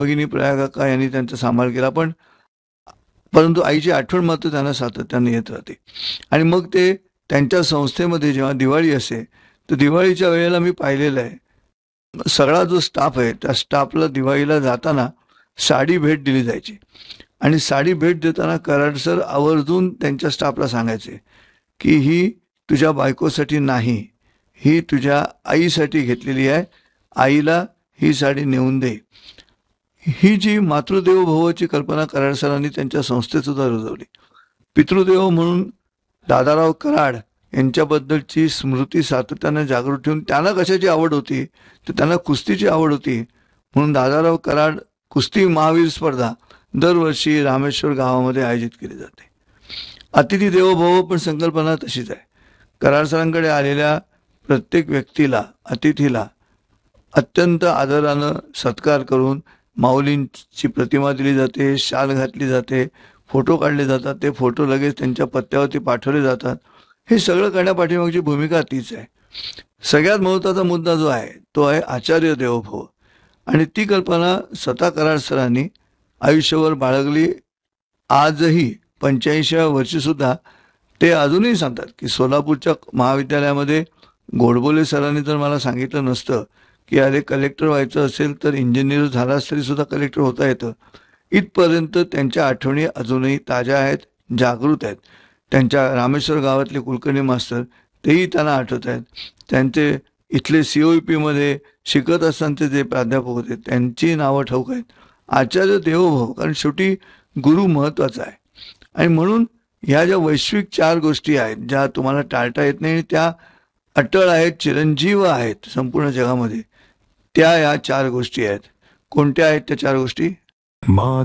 भगिनी प्रयागाका यांनी त्यांचा सांभाळ केला, परंतु आईची आठवण मात्र त्यांना सातत्याने येत राहते. आणि मग ते त्यांच्या संस्थेमध्ये जेव्हा दिवाळी असते तर दिवाळीच्या वेळेला मी पाहिलेलं आहे, सगळा जो स्टाफ आहे त्या स्टाफला दिवाळीला जाताना साडी भेट दिली जायची. आणि साडी भेट देताना कराड सर आवर्जून त्यांच्या स्टाफला सांगायचे की ही तुझ्या बायकोसाठी नाही, ही तुझ्या आईसाठी घेतलेली आहे, आईला ही साडी नेऊन दे. ही जी मातृदेवो भवची कल्पना कराड सरांनी त्यांच्या संस्थेत सुद्धा रुजवली. पितृदेव म्हणून दादाराव कराड यांच्याबद्दलची स्मृती सातत्याने जागृत ठेवून त्यांना कशाची आवड होती तर त्यांना कुस्तीची आवड होती, म्हणून दादाराव कराड कुस्ती महावीर स्पर्धा दरवर्षी रामेश्वर गावामध्ये आयोजित केली जाते. अतिथी देवो भव पण संकल्पना तशीच आहे. कराड सरांकडे आलेल्या प्रत्येक व्यक्तीला, अतिथीला अत्यंत आदरानं सत्कार करून माऊलींची प्रतिमा दिली जाते, शाल घातली जाते, फोटो काढले जातात, ते फोटो लगेच त्यांच्या पत्त्यावरती पाठवले जातात. हे सगळं करण्यापाठीमागची भूमिका तीच आहे. सगळ्यात महत्त्वाचा मुद्दा जो आहे तो आहे आचार्य देवोभव. आणि ती कल्पना स्वतः कराड सरांनी आयुष्यभर बाळगली. आजही 85व्या वर्षीसुद्धा ते अजूनही सांगतात की सोलापूरच्या महाविद्यालयामध्ये गोडबोले सरांनी जर मला सांगितलं नसतं की अरे कलेक्टर व्हायचं असेल तर इंजिनियर झालास तरी सुद्धा कलेक्टर होता येतं, इथपर्यंत त्यांच्या आठवणी अजूनही ताज्या आहेत, जागृत आहेत. त्यांच्या रामेश्वर गावातले कुलकर्णी मास्तर तेही त्यांना आठवत आहेत. त्यांचे इथले COEPमध्ये शिकत असताना जे प्राध्यापक होते त्यांची नावं ठाऊक आहेत. आचार्य देवोभव, कारण शेवटी गुरु महत्त्वाचा आहे. आणि म्हणून ह्या ज्या वैश्विक 4 गोष्टी आहेत ज्या तुम्हाला टाळता येत नाही, त्या अटळ आहेत, चिरंजीव आहेत संपूर्ण जगामध्ये, त्या या 4 गोष्टी आहेत. कोणत्या आहेत त्या 4 गोष्टी?